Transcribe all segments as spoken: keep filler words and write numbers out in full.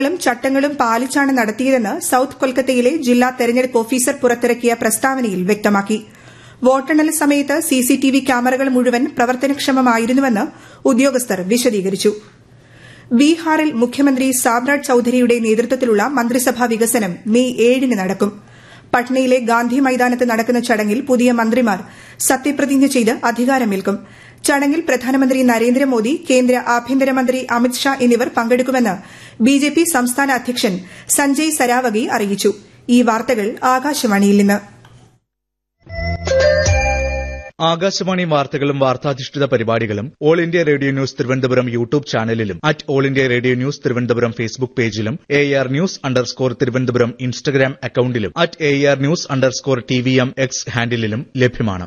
ചട്ടങ്ങളും പാലിച്ചാണ് നടത്തിയതെന്ന് സൌത്ത് കൊൽക്കത്തയിലെ ജില്ലാ തെരഞ്ഞെടുപ്പ് ഓഫീസർ പുറത്തിറക്കിയ പ്രസ്താവനയിൽ വ്യക്തമാക്കി. വോട്ടെണ്ണൽ സമയത്ത് സിസിടിവി ക്യാമറകൾ മുഴുവൻ പ്രവർത്തനക്ഷമമായിരുന്നുവെന്ന് ഉദ്യോഗസ്ഥർ വിശദീകരിച്ചു. ബീഹാറിൽ മുഖ്യമന്ത്രി സാമ്രാജ് ചൌധരിയുടെ നേതൃത്വത്തിലുള്ള മന്ത്രിസഭാ വികസനം മെയ് ഏഴിന് നടക്കും. പട്നയിലെ ഗാന്ധി മൈതാനത്ത് നടക്കുന്ന ചടങ്ങിൽ പുതിയ മന്ത്രിമാർ സത്യപ്രതിജ്ഞ ചെയ്ത് അധികാരമേൽക്കും. ചടങ്ങിൽ പ്രധാനമന്ത്രി നരേന്ദ്രമോദി, കേന്ദ്ര ആഭ്യന്തരമന്ത്രി അമിത്ഷാ എന്നിവർ പങ്കെടുക്കുമെന്ന് ബിജെപി സംസ്ഥാന അധ്യക്ഷൻ സഞ്ജയ് സരാവഗി അറിയിച്ചു. ഈ വാർത്തകൾ ആകാശവാണിയിൽ നിന്ന്. ആകാശവാണി വാർത്തകളും വാർത്താധിഷ്ഠിത പരിപാടികളും all India radio news Thiruvananthapuram YouTube ചാനലിലും at all India radio news Thiruvananthapuram Facebook പേജിലും A R news underscore Thiruvananthapuram Instagram അക്കൌണ്ടിലും at A R news underscore T V M X ഹാൻഡിലും ലഭ്യമാണ്.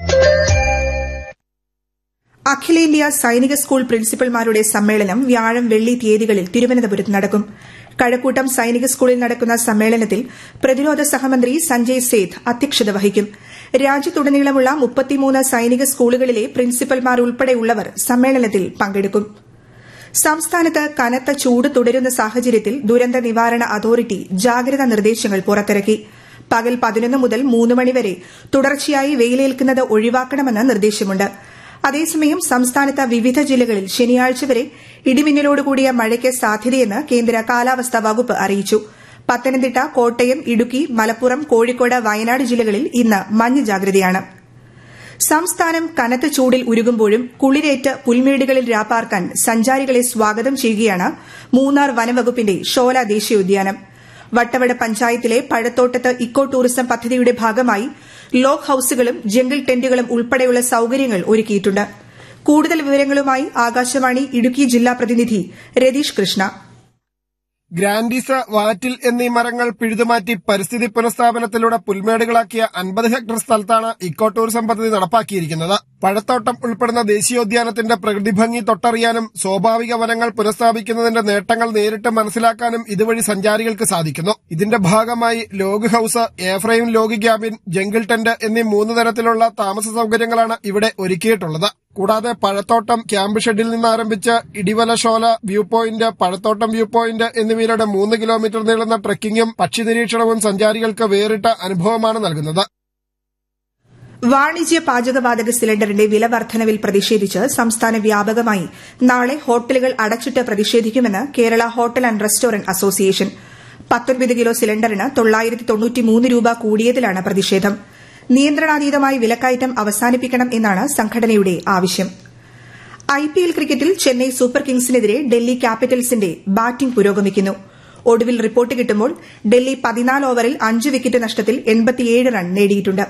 അഖിലേന്ത്യാ സൈനിക സ്കൂൾ പ്രിൻസിപ്പൽമാരുടെ സമ്മേളനം വ്യാഴം വെള്ളി തീയതികളിൽ തിരുവനന്തപുരത്ത് നടക്കും. കഴക്കൂട്ടം സൈനിക സ്കൂളിൽ നടക്കുന്ന സമ്മേളനത്തിൽ പ്രതിരോധ സഹമന്ത്രി സഞ്ജയ് സേത്ത് അധ്യക്ഷത വഹിക്കും. രാജ്യത്തുടനീളമുള്ള മുപ്പത്തിമൂന്ന് സൈനിക സ്കൂളുകളിലെ പ്രിൻസിപ്പൽമാർ ഉൾപ്പെടെയുള്ളവർ സമ്മേളനത്തിൽ പങ്കെടുക്കും. സംസ്ഥാനത്ത് കനത്ത ചൂട് തുടരുന്ന സാഹചര്യത്തിൽ ദുരന്ത നിവാരണ അതോറിറ്റി ജാഗ്രതാ നിർദ്ദേശങ്ങൾ പുറത്തിറക്കി. പകൽ പതിനൊന്ന് മുതൽ മൂന്ന് മണിവരെ തുടർച്ചയായി വെയിലേൽക്കുന്നത് ഒഴിവാക്കണമെന്ന് നിർദ്ദേശമുണ്ട്. അതേസമയം സംസ്ഥാനത്ത് വിവിധ ജില്ലകളിൽ ശനിയാഴ്ച വരെ ഇടിമിന്നലോടുകൂടിയ മഴയ്ക്ക് സാധ്യതയെന്ന് കേന്ദ്ര കാലാവസ്ഥാ വകുപ്പ് അറിയിച്ചു. പത്തനംതിട്ട, കോട്ടയം, ഇടുക്കി, മലപ്പുറം, കോഴിക്കോട്, വയനാട് ജില്ലകളിൽ ഇന്ന് മഞ്ഞ ജാഗ്രതയാണ്. സംസ്ഥാനം കനത്ത ചൂടിൽ ഉരുകുമ്പോഴും കുളിരേറ്റ് പുൽമേടുകളിൽ രാപ്പാർക്കാൻ സഞ്ചാരികളെ സ്വാഗതം ചെയ്യുകയാണ് മൂന്നാർ വനംവകുപ്പിന്റെ ഷോല ദേശീയോദ്യാനം. വട്ടവട പഞ്ചായത്തിലെ പഴത്തോട്ടത്ത് ഇക്കോ ടൂറിസം പദ്ധതിയുടെ ഭാഗമായി ലോഗ് ഹൌസുകളും ജംഗിൾ ടെന്റുകളും ഉൾപ്പെടെയുള്ള സൌകര്യങ്ങൾ ഒരുക്കിയിട്ടുണ്ട്. കൂടുതൽ വിവരങ്ങളുമായി ആകാശവാണി ഇടുക്കി ജില്ലാ പ്രതിനിധി രതീഷ് കൃഷ്ണ. ഗ്രാൻഡീസ, വാറ്റിൽ എന്നീ മരങ്ങൾ പിഴുതുമാറ്റി പരിസ്ഥിതി പുനഃസ്ഥാപനത്തിലൂടെ പുൽമേടുകളാക്കിയ അൻപത് ഹെക്ടർ സ്ഥലത്താണ് ഇക്കോ ടൂറിസം പദ്ധതി നടപ്പാക്കിയിരിക്കുന്നത്. പഴത്തോട്ടം ഉൾപ്പെടുന്ന ദേശീയോദ്യാനത്തിന്റെ പ്രകൃതി ഭംഗി തൊട്ടറിയാനും സ്വാഭാവിക വനങ്ങൾ പുനഃസ്ഥാപിക്കുന്നതിന്റെ നേട്ടങ്ങൾ നേരിട്ട് മനസ്സിലാക്കാനും ഇതുവഴി സഞ്ചാരികൾക്ക് സാധിക്കുന്നു. ഇതിന്റെ ഭാഗമായി log house, A-frame log cabin, jungle tent എന്നീ മൂന്ന് തരത്തിലുള്ള താമസ സൌകര്യങ്ങളാണ് ഇവിടെ ഒരുക്കിയിട്ടുള്ളത്. കൂടാതെ പഴത്തോട്ടം ക്യാമ്പ് ഷെഡിൽ നിന്ന് ആരംഭിച്ച് ഇടിവല ഷോല വ്യൂ പോയിന്റ്, പഴത്തോട്ടം വ്യൂ പോയിന്റ് എന്നിവയുടെ മൂന്ന് കിലോമീറ്റർ നീളുന്ന ട്രെക്കിംഗും പക്ഷി നിരീക്ഷണവും സഞ്ചാരികൾക്ക് വേറിട്ട അനുഭവമാണ് നൽകുന്നത്. വാണിജ്യ പാചകവാതക സിലിണ്ടറിന്റെ വില വർധനവിൽ പ്രതിഷേധിച്ച് സംസ്ഥാന വ്യാപകമായി നാളെ ഹോട്ടലുകൾ അടച്ചിട്ട് പ്രതിഷേധിക്കുമെന്ന് Kerala hotel and restaurant association. പത്തൊൻപത് കിലോ സിലിണ്ടറിന് തൊള്ളായിരത്തി തൊണ്ണൂറ്റിമൂന്ന് രൂപ കൂടിയതിലാണ് പ്രതിഷേധം. നിയന്ത്രണാതീതമായി വിലക്കയറ്റം അവസാനിപ്പിക്കണം എന്നാണ് സംഘടനയുടെ ആവശ്യം. ഐപിഎൽ ക്രിക്കറ്റിൽ ചെന്നൈ സൂപ്പർ കിങ്സിനെതിരെ ഡൽഹി ക്യാപിറ്റൽസിന്റെ ബാറ്റിംഗ് പുരോഗമിക്കുന്നു. ഒടുവിൽ റിപ്പോർട്ട് കിട്ടുമ്പോൾ ഡൽഹി പതിനാല് ഓവറിൽ അഞ്ച് വിക്കറ്റ് നഷ്ടത്തിൽ എൺപത്തിയേഴ് റൺ നേടിയിട്ടുണ്ട്.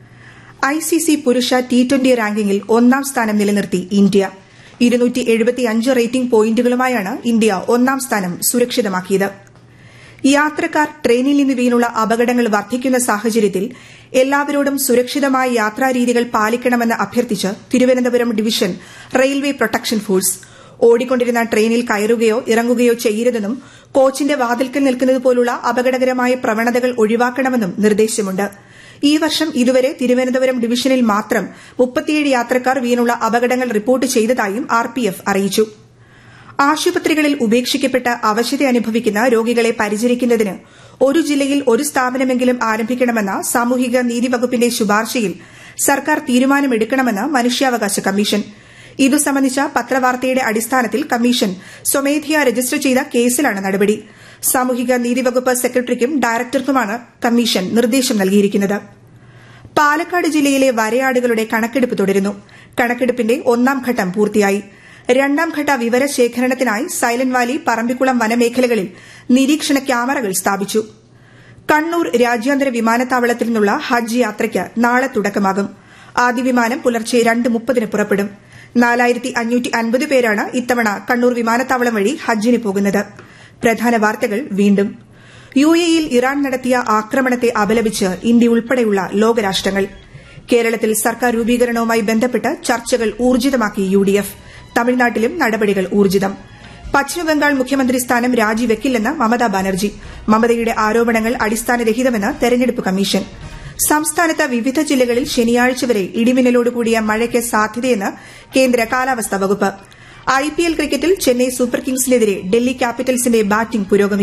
ഐസിസി പുരുഷ ടി ട്വന്റി റാങ്കിങ്ങിൽ ഒന്നാം സ്ഥാനം നിലനിർത്തി ഇന്ത്യ. ഇരുന്നൂറ്റി എഴുപത്തിയഞ്ച് റേറ്റിംഗ് പോയിന്റുകളുമായാണ് ഇന്ത്യ ഒന്നാം സ്ഥാനം സുരക്ഷിതമാക്കിയത്. യാത്രക്കാർ ട്രെയിനിൽ നിന്ന് വീണുള്ള അപകടങ്ങൾ വർദ്ധിക്കുന്ന സാഹചര്യത്തിൽ എല്ലാവരോടും സുരക്ഷിതമായ യാത്രാരീതികൾ പാലിക്കണമെന്ന് അഭ്യർത്ഥിച്ച് Thiruvananthapuram division railway protection force. ഓടിക്കൊണ്ടിരുന്ന ട്രെയിനിൽ കയറുകയോ ഇറങ്ങുകയോ ചെയ്യരുതെന്നും കോച്ചിന്റെ വാതിൽക്കൽ നിൽക്കുന്നതുപോലുള്ള അപകടകരമായ പ്രവണതകൾ ഒഴിവാക്കണമെന്നും നിർദ്ദേശമുണ്ട്. ഈ വർഷം ഇതുവരെ തിരുവനന്തപുരം ഡിവിഷനിൽ മാത്രം മുപ്പത്തിയേഴ് യാത്രക്കാർ വീണുള്ള അപകടങ്ങൾ റിപ്പോർട്ട് ചെയ്തതായും ആർപിഎഫ് അറിയിച്ചു. ആശുപത്രികളിൽ ഉപേക്ഷിക്കപ്പെട്ട് അവശത അനുഭവിക്കുന്ന രോഗികളെ പരിചരിക്കുന്നതിന് ഒരു ജില്ലയിൽ ഒരു സ്ഥാപനമെങ്കിലും ആരംഭിക്കണമെന്ന സാമൂഹിക നീതി വകുപ്പിന്റെ ശുപാർശയിൽ സർക്കാർ തീരുമാനമെടുക്കണമെന്ന് മനുഷ്യാവകാശ കമ്മീഷൻ. ഇതു സംബന്ധിച്ച പത്രവാർത്തയുടെ അടിസ്ഥാനത്തിൽ കമ്മീഷൻ സ്വമേധയാ രജിസ്റ്റർ ചെയ്ത കേസിലാണ് നടപടി. സാമൂഹിക നീതി വകുപ്പ് സെക്രട്ടറിക്കും ഡയറക്ടർക്കുമാണ് കമ്മീഷൻ നിർദ്ദേശം നൽകിയിരിക്കുന്നത്. പാലക്കാട് ജില്ലയിലെ വരയാടുകളുടെ കണക്കെടുപ്പ് തുടരുന്നു. കണക്കെടുപ്പിന്റെ ഒന്നാം ഘട്ടം പൂർത്തിയായി. രണ്ടാം ഘട്ട വിവരശേഖരണത്തിനായി സൈലന്റ് വാലി, പറമ്പിക്കുളം വനമേഖലകളിൽ നിരീക്ഷണ ക്യാമറകൾ സ്ഥാപിച്ചു. കണ്ണൂർ രാജ്യാന്തര വിമാനത്താവളത്തിൽ നിന്നുള്ള ഹജ്ജ് യാത്രയ്ക്ക് നാളെ തുടക്കമാകും. ആദ്യ വിമാനം പുലർച്ചെ രണ്ട് മുപ്പതിന് പുറപ്പെടും. നാലായിരത്തി അഞ്ഞൂറ്റി അൻപത് പേരാണ് ഇത്തവണ കണ്ണൂർ വിമാനത്താവളം വഴി ഹജ്ജിന് പോകുന്നത്. പ്രധാന വാർത്തകൾ വീണ്ടും. യു എയിൽ ഇറാൻ നടത്തിയ ആക്രമണത്തെ അപലപിച്ച് ഇന്ത്യ ഉൾപ്പെടെയുള്ള ലോകരാഷ്ട്രങ്ങൾ. കേരളത്തിൽ സർക്കാർ രൂപീകരണവുമായി ബന്ധപ്പെട്ട് ചർച്ചകൾ ഊർജിതമാക്കി യുഡിഎഫ്. തമിഴ്നാട്ടിലും നടപടികൾ ഊർജിതം. പശ്ചിമബംഗാൾ മുഖ്യമന്ത്രി സ്ഥാനം രാജിവെക്കില്ലെന്ന് മമതാ ബാനർജി. മമതയുടെ ആരോപണങ്ങൾ അടിസ്ഥാനരഹിതമെന്ന് തെരഞ്ഞെടുപ്പ് കമ്മീഷൻ. സംസ്ഥാനത്ത് വിവിധ ജില്ലകളിൽ ശനിയാഴ്ച വരെ ഇടിമിന്നലോടുകൂടിയ മഴയ്ക്ക് സാധ്യതയെന്ന് കേന്ദ്ര കാലാവസ്ഥാ വകുപ്പ്. ഐ പി എൽ ക്രിക്കറ്റിൽ ചെന്നൈ സൂപ്പർ കിങ്സിനെതിരെ ഡൽഹി ക്യാപിറ്റൽസിന്റെ ബാറ്റിംഗ് പുരോഗമിക്കുന്നു.